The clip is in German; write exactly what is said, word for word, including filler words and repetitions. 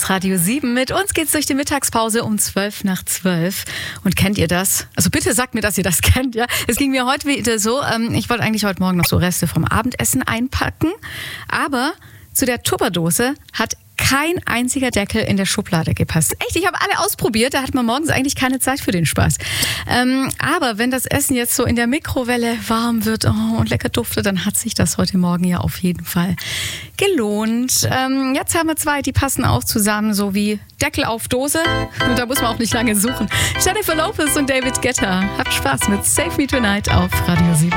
auf Radio sieben. Mit uns geht's durch die Mittagspause um zwölf nach zwölf. Und kennt ihr das? Also bitte sagt mir, dass ihr das kennt, ja? Es ging mir heute wieder so, ähm, ich wollte eigentlich heute Morgen noch so Reste vom Abendessen einpacken, aber zu der Tupperdose hat kein einziger Deckel in der Schublade gepasst. Echt, ich habe alle ausprobiert, da hat man morgens eigentlich keine Zeit für den Spaß. Ähm, aber wenn das Essen jetzt so in der Mikrowelle warm wird oh, und lecker duftet, dann hat sich das heute Morgen ja auf jeden Fall gelohnt. Ähm, jetzt haben wir zwei, die passen auch zusammen, so wie Deckel auf Dose. Und da muss man auch nicht lange suchen. Jennifer Lopez und David Guetta. Habt Spaß mit Save Me Tonight auf Radio sieben.